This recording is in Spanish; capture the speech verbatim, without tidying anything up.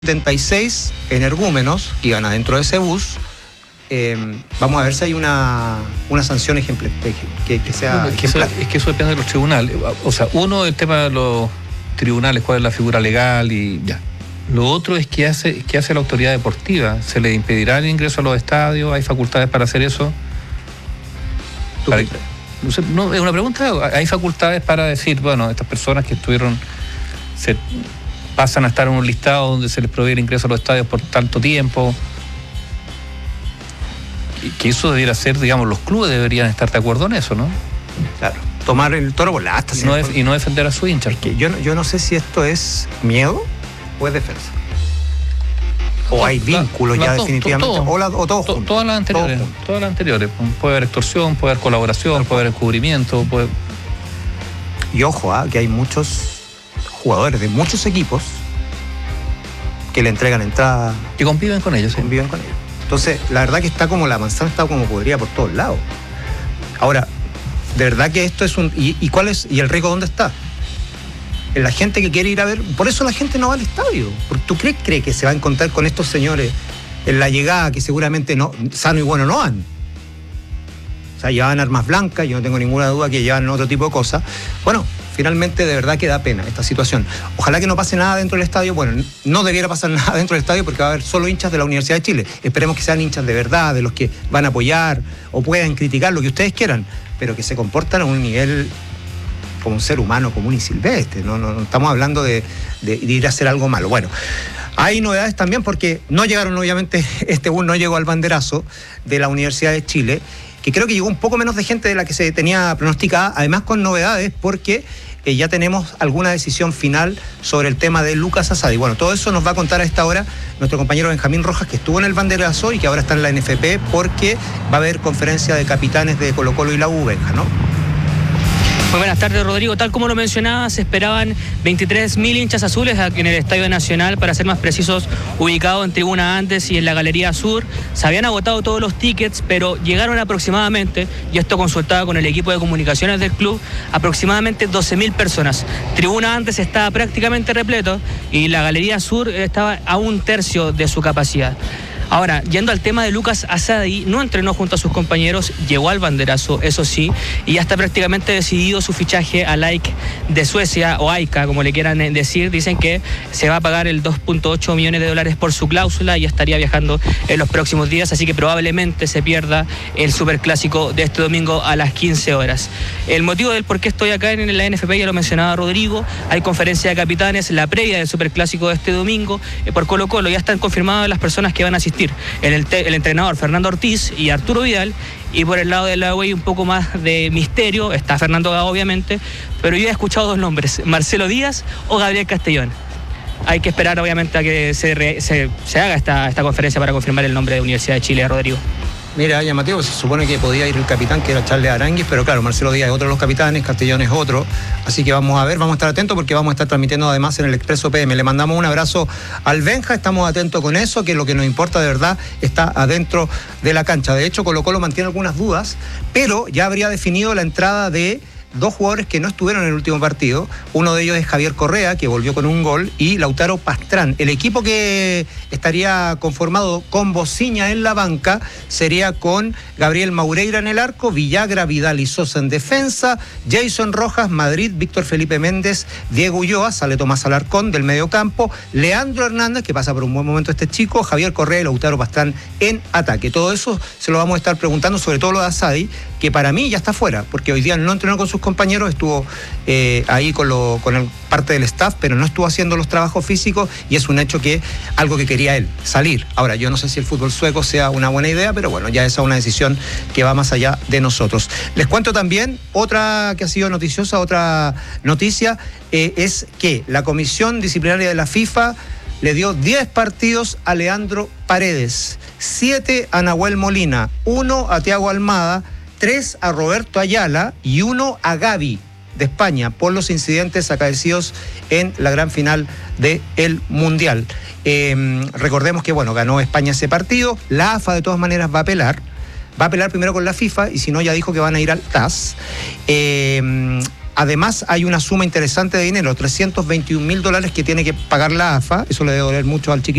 setenta y seis energúmenos que iban adentro de ese bus. Eh, vamos a ver si hay una, una sanción ejemplar que, que sea bueno, es, que eso, es que eso depende de los tribunales. O sea, uno, el tema de los tribunales, cuál es la figura legal y ya. Lo otro es que hace, que hace la autoridad deportiva. ¿Se le impedirá el ingreso a los estadios? ¿Hay facultades para hacer eso? Para, no, sé, no, es una pregunta. ¿Hay facultades para decir, bueno, estas personas que estuvieron... Se, pasan a estar en un listado donde se les provee el ingreso a los estadios por tanto tiempo? Que eso debiera ser, digamos, los clubes deberían estar de acuerdo en eso, ¿no? Claro, tomar el toro por la asta. Y no, def- y no defender a su hincha. Es que yo, yo no sé si esto es miedo o es defensa. O hay vínculos la, ya to, definitivamente. To, to, o, la, o todos to, juntos. Todas las anteriores. Todos todas las anteriores. Puede haber extorsión, puede haber colaboración, puede haber encubrimiento. Puede... Y ojo, ¿eh? que hay muchos jugadores de muchos equipos que le entregan entrada. Que conviven con ellos. Conviven sí. con ellos. Entonces, la verdad que está como la manzana está como podría por todos lados. Ahora, de verdad que esto es un... ¿Y, y cuál es? ¿Y el riesgo dónde está? En la gente que quiere ir a ver... Por eso la gente no va al estadio. Porque ¿tú crees, crees que se va a encontrar con estos señores en la llegada que seguramente no sano y bueno no van? O sea, llevaban armas blancas, yo no tengo ninguna duda que llevan otro tipo de cosas. Bueno, finalmente de verdad que da pena esta situación. Ojalá que no pase nada dentro del estadio. Bueno, no debiera pasar nada dentro del estadio porque va a haber solo hinchas de la Universidad de Chile. Esperemos que sean hinchas de verdad, de los que van a apoyar o puedan criticar lo que ustedes quieran, pero que se comportan a un nivel como un ser humano común y silvestre. No, no, no estamos hablando de, de, de ir a hacer algo malo. Bueno, hay novedades también porque no llegaron, obviamente, este bus no llegó al banderazo de la Universidad de Chile, que creo que llegó un poco menos de gente de la que se tenía pronosticada, además con novedades porque eh, ya tenemos alguna decisión final sobre el tema de Lucas Asadi. Bueno, todo eso nos va a contar a esta hora nuestro compañero Benjamín Rojas, que estuvo en el banderazo y que ahora está en la N F P porque va a haber conferencia de capitanes de Colo Colo y la U, Benja, ¿no? Muy buenas tardes, Rodrigo. Tal como lo mencionaba, se esperaban veintitrés mil hinchas azules en el Estadio Nacional, para ser más precisos, ubicado en Tribuna Andes y en la Galería Sur. Se habían agotado todos los tickets, pero llegaron aproximadamente, y esto consultaba con el equipo de comunicaciones del club, aproximadamente doce mil personas. Tribuna Andes estaba prácticamente repleto y la Galería Sur estaba a un tercio de su capacidad. Ahora, yendo al tema de Lucas Asadi, no entrenó junto a sus compañeros, llegó al banderazo, eso sí, y ya está prácticamente decidido su fichaje al A E K de Suecia, o A I K A, como le quieran decir. Dicen que se va a pagar el dos punto ocho millones de dólares por su cláusula y estaría viajando en los próximos días, así que probablemente se pierda el superclásico de este domingo a las quince horas. El motivo del por qué estoy acá en la N F P ya lo mencionaba Rodrigo, hay conferencia de capitanes, la previa del superclásico de este domingo, eh, por Colo Colo, ya están confirmadas las personas que van a asistir. El, te, el entrenador Fernando Ortiz y Arturo Vidal, y por el lado de la U E un poco más de misterio está Fernando Gago, obviamente, pero yo he escuchado dos nombres, Marcelo Díaz o Gabriel Castellón. Hay que esperar obviamente a que se, re, se, se haga esta, esta conferencia para confirmar el nombre de Universidad de Chile, Rodrigo. Mira, llamativo, se supone que podía ir el capitán, que era Charles Aránguiz, pero claro, Marcelo Díaz es otro de los capitanes, Castellón es otro, así que vamos a ver, vamos a estar atentos porque vamos a estar transmitiendo además en el Expreso P M. Le mandamos un abrazo al Benja, estamos atentos con eso, que lo que nos importa de verdad está adentro de la cancha. De hecho, Colo Colo mantiene algunas dudas, pero ya habría definido la entrada de dos jugadores que no estuvieron en el último partido. Uno de ellos es Javier Correa, que volvió con un gol, y Lautaro Pastrán. El equipo que estaría conformado con Bociña en la banca sería con Gabriel Maureira en el arco, Villagra, Vidal y Sosa en defensa, Jason Rojas, Madrid, Víctor Felipe Méndez, Diego Ulloa, sale Tomás Alarcón del mediocampo, Leandro Hernández, que pasa por un buen momento este chico, Javier Correa y Lautaro Pastrán en ataque. Todo eso se lo vamos a estar preguntando, sobre todo lo de Asadi, que para mí ya está fuera, porque hoy día no entrenó con sus compañeros, estuvo eh, ahí con, lo, con el, parte del staff, pero no estuvo haciendo los trabajos físicos, y es un hecho que algo que quería él, salir. Ahora, yo no sé si el fútbol sueco sea una buena idea, pero bueno, ya esa es una decisión que va más allá de nosotros. Les cuento también otra que ha sido noticiosa, otra noticia, eh, es que la Comisión Disciplinaria de la FIFA le dio diez partidos a Leandro Paredes, siete a Nahuel Molina, uno a Thiago Almada, tres a Roberto Ayala y uno a Gavi de España por los incidentes acaecidos en la gran final del Mundial. Eh, recordemos que, bueno, ganó España ese partido, la A F A de todas maneras va a apelar, va a apelar primero con la FIFA y si no ya dijo que van a ir al T A S. Eh, Además, hay una suma interesante de dinero, trescientos veintiún mil dólares que tiene que pagar la A F A, eso le debe doler mucho al chiquillo